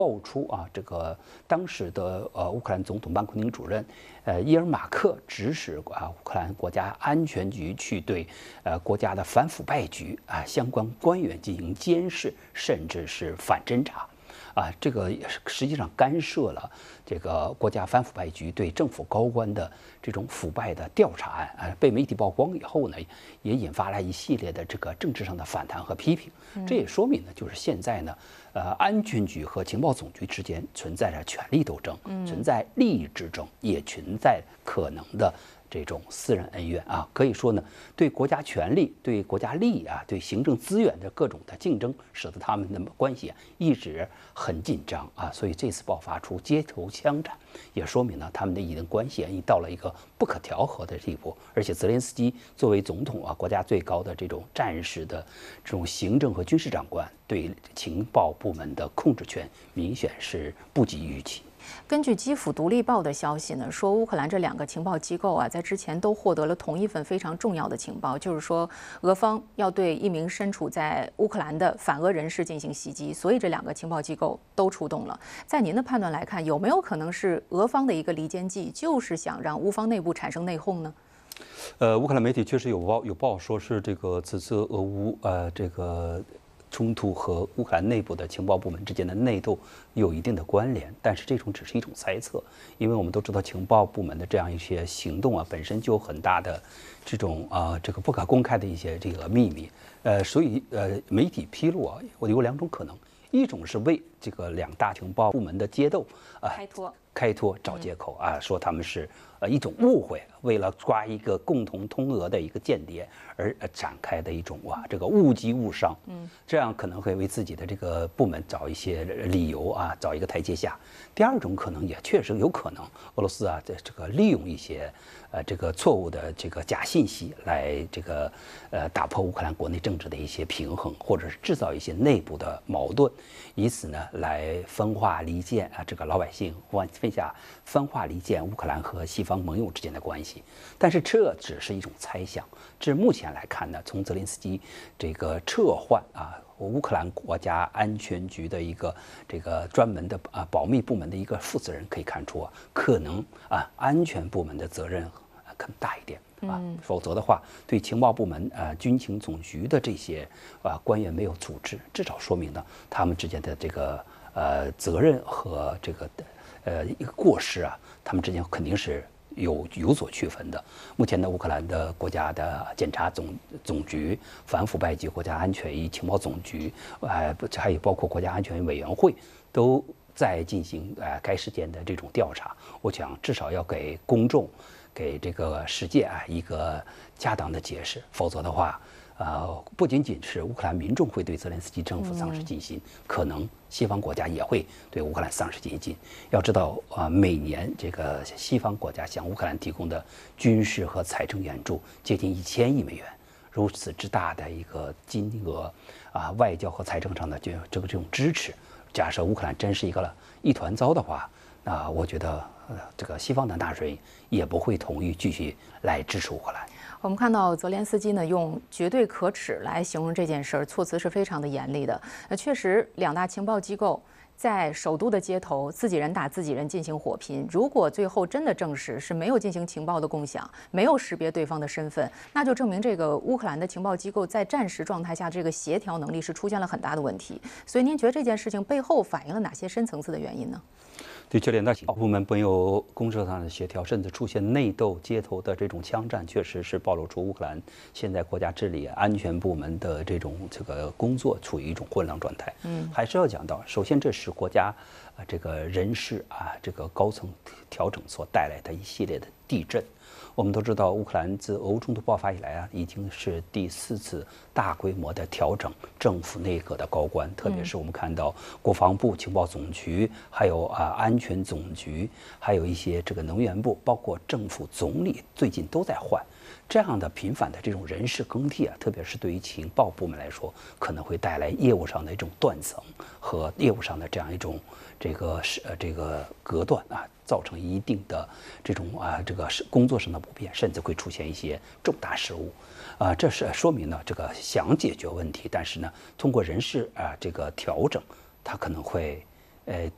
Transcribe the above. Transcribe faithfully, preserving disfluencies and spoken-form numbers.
爆出啊，这个当时的呃乌克兰总统办公厅主任呃伊尔马克指使啊乌克兰国家安全局去对呃国家的反腐败局啊相关官员进行监视，甚至是反侦查。啊，这个也是实际上干涉了这个国家反腐败局对政府高官的这种腐败的调查案啊，被媒体曝光以后呢，也引发了一系列的这个政治上的反弹和批评。这也说明呢，就是现在呢，呃，安全局和情报总局之间存在着权力斗争，存在利益之争，也存在可能的这种私人恩怨啊，可以说呢，对国家权力、对国家利益啊、对行政资源的各种的竞争，使得他们的关系一直很紧张啊。所以这次爆发出街头枪战，也说明呢，他们的一定关系已经到了一个不可调和的地步。而且泽连斯基作为总统啊，国家最高的这种战士的这种行政和军事长官，对情报部门的控制权明显是不及预期。 根据基辅独立报的消息呢，说乌克兰这两个情报机构啊，在之前都获得了同一份非常重要的情报，就是说俄方要对一名身处在乌克兰的反俄人士进行袭击，所以这两个情报机构都出动了。在您的判断来看，有没有可能是俄方的一个离间计，就是想让乌方内部产生内讧呢？ 呃，乌克兰媒体确实有报有报说是这个此次俄乌呃这个。冲突和乌克兰内部的情报部门之间的内斗有一定的关联，但是这种只是一种猜测，因为我们都知道情报部门的这样一些行动啊，本身就有很大的这种啊、呃、这个不可公开的一些这个秘密，呃，所以呃媒体披露啊，我有两种可能，一种是为这个两大情报部门的揭斗啊、呃、 开脱开脱找借口啊，说他们是呃一种误会，为了抓一个共同通俄的一个间谍而展开的一种哇这个误击误伤，嗯，这样可能会为自己的这个部门找一些理由啊，找一个台阶下。第二种可能也确实有可能，俄罗斯啊在这个利用一些呃这个错误的这个假信息来这个呃打破乌克兰国内政治的一些平衡，或者是制造一些内部的矛盾，以此呢来分化离间啊这个老百姓或分下分化离间乌克兰和西方盟友之间的关系。但是这只是一种猜想，至目前来看呢，从泽连斯基这个撤换啊乌克兰国家安全局的一个这个专门的啊保密部门的一个负责人可以看出啊，可能啊安全部门的责任更大一点啊，否则的话，对情报部门啊军情总局的这些啊官员没有组织，至少说明呢他们之间的这个呃责任和这个呃一个过失啊，他们之间肯定是。有有所区分的。目前呢，乌克兰的国家的检察总总局、反腐败及国家安全与情报总局，呃，还有包括国家安全委员会，都在进行呃该事件的这种调查。我想至少要给公众、给这个世界啊一个恰当的解释，否则的话。呃，不仅仅是乌克兰民众会对泽连斯基政府丧失信心，嗯、可能西方国家也会对乌克兰丧失信心。要知道，啊、呃，每年这个西方国家向乌克兰提供的军事和财政援助接近一千亿美元，如此之大的一个金额啊，外交和财政上的这这个这种支持，假设乌克兰真是一个一团糟的话，那我觉得，呃，这个西方的纳税也不会同意继续来支持乌克兰。 我们看到泽连斯基呢用绝对可耻来形容这件事儿，措辞是非常的严厉的。呃，确实，两大情报机构在首都的街头自己人打自己人进行火拼，如果最后真的证实是没有进行情报的共享，没有识别对方的身份，那就证明这个乌克兰的情报机构在战时状态下这个协调能力是出现了很大的问题。所以您觉得这件事情背后反映了哪些深层次的原因呢？ 的确，两大情报部门没有公社上的协调，甚至出现内斗、街头的这种枪战，确实是暴露出乌克兰现在国家治理安全部门的这种这个工作处于一种混乱状态。嗯，还是要讲到，首先这是国家啊这个人事啊这个高层调整所带来的一系列的地震。我们都知道，乌克兰自俄乌冲突爆发以来啊，已经是第四次大规模的调整政府内阁的高官，特别是我们看到国防部、情报总局，还有啊安全总局，还有一些这个能源部，包括政府总理，最近都在换。这样的频繁的这种人事更替啊，特别是对于情报部门来说，可能会带来业务上的一种断层和业务上的这样一种这个是呃这个隔断啊，造成一定的这种啊这个是工作上的不便，甚至会出现一些重大失误，啊，这是说明呢这个想解决问题，但是呢通过人事啊这个调整，它可能会呃